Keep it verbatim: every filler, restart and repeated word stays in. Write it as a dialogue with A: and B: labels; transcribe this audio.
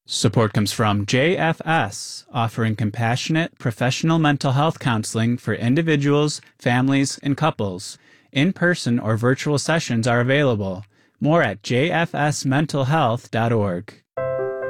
A: Support comes from J F S, offering compassionate, professional mental health counseling for individuals, families, and couples. In-person or virtual sessions are available. More at j f s mental health dot org.